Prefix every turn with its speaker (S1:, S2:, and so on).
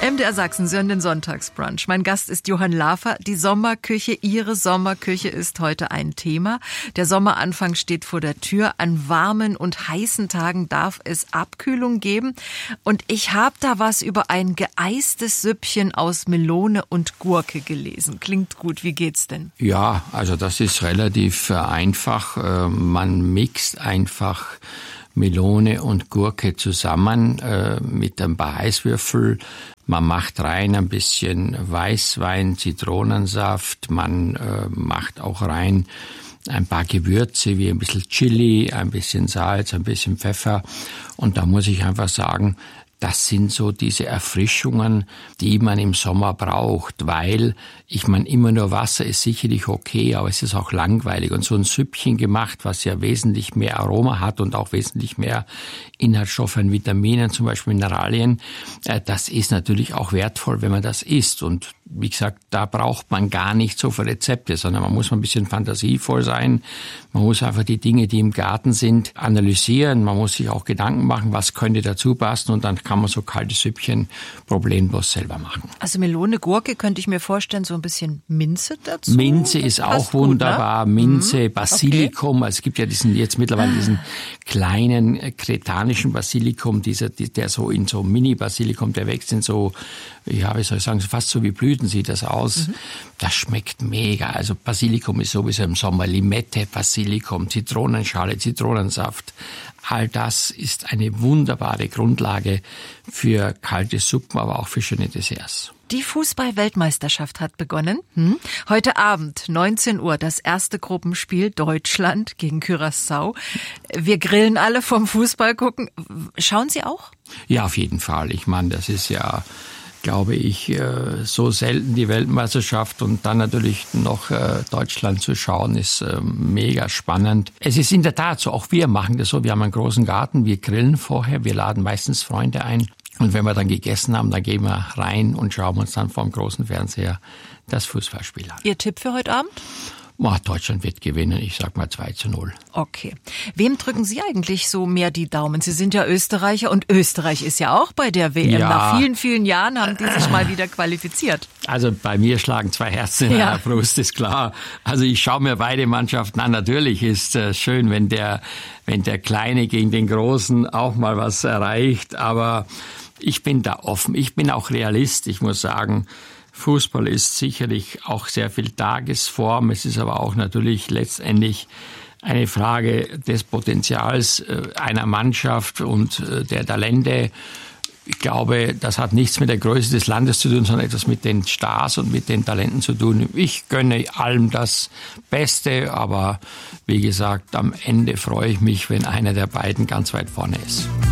S1: MDR Sachsen, Sie hören den Sonntagsbrunch. Mein Gast ist Johann Lafer. Die Sommerküche, Ihre Sommerküche ist heute ein Thema. Der Sommeranfang steht vor der Tür. An warmen und heißen Tagen darf es Abkühlung geben. Und ich habe da was über ein geeistes Süppchen aus Melone und Gurke gelesen. Klingt gut. Wie geht's denn?
S2: Ja, also das ist relativ einfach. Man mixt einfach Melone und Gurke zusammen mit ein paar Eiswürfel. Man macht rein ein bisschen Weißwein, Zitronensaft. Man macht auch rein ein paar Gewürze wie ein bisschen Chili, ein bisschen Salz, ein bisschen Pfeffer. Und da muss ich einfach sagen, das sind so diese Erfrischungen, die man im Sommer braucht, weil, ich meine, immer nur Wasser ist sicherlich okay, aber es ist auch langweilig. Und so ein Süppchen gemacht, was ja wesentlich mehr Aroma hat und auch wesentlich mehr Inhaltsstoffe an Vitaminen, zum Beispiel Mineralien, das ist natürlich auch wertvoll, wenn man das isst. Und wie gesagt, da braucht man gar nicht so viele Rezepte, sondern man muss ein bisschen fantasievoll sein. Man muss einfach die Dinge, die im Garten sind, analysieren. Man muss sich auch Gedanken machen, was könnte dazu passen, und dann kann man so kalte Süppchen problemlos selber machen.
S1: Also Melone, Gurke könnte ich mir vorstellen, so ein bisschen Minze dazu?
S2: Minze ist auch wunderbar. Gut, ne? Minze, Basilikum. Okay. Also es gibt ja jetzt mittlerweile diesen kleinen kretanischen Basilikum, der so in so Mini-Basilikum, der wächst in so, ja, wie soll ich sagen, fast so wie Blüten sieht das aus. Das schmeckt mega. Also Basilikum ist sowieso im Sommer. Limette, Basilikum, Zitronenschale, Zitronensaft. All das ist eine wunderbare Grundlage für kalte Suppen, aber auch für schöne Desserts.
S1: Die Fußball-Weltmeisterschaft hat begonnen. Heute Abend, 19 Uhr, das erste Gruppenspiel Deutschland gegen Curaçao. Wir grillen alle vom Fußball gucken. Schauen Sie auch?
S2: Ja, auf jeden Fall. Ich meine, das ist ja, glaube ich, so selten die Weltmeisterschaft, und dann natürlich noch Deutschland zu schauen, ist mega spannend. Es ist in der Tat so, auch wir machen das so, wir haben einen großen Garten, wir grillen vorher, wir laden meistens Freunde ein, und wenn wir dann gegessen haben, dann gehen wir rein und schauen uns dann vor dem großen Fernseher das Fußballspiel an.
S1: Ihr Tipp für heute Abend?
S2: Deutschland wird gewinnen, ich sag mal 2:0.
S1: Okay. Wem drücken Sie eigentlich so mehr die Daumen? Sie sind ja Österreicher, und Österreich ist ja auch bei der WM. Ja. Nach vielen, vielen Jahren haben die sich mal wieder qualifiziert.
S2: Also bei mir schlagen zwei Herzen in einer Brust, ist klar. Also ich schaue mir beide Mannschaften an. Natürlich ist es schön, wenn der Kleine gegen den Großen auch mal was erreicht, aber ich bin da offen. Ich bin auch Realist. Ich muss sagen, Fußball ist sicherlich auch sehr viel Tagesform. Es ist aber auch natürlich letztendlich eine Frage des Potenzials einer Mannschaft und der Talente. Ich glaube, das hat nichts mit der Größe des Landes zu tun, sondern etwas mit den Stars und mit den Talenten zu tun. Ich gönne allem das Beste, aber wie gesagt, am Ende freue ich mich, wenn einer der beiden ganz weit vorne ist.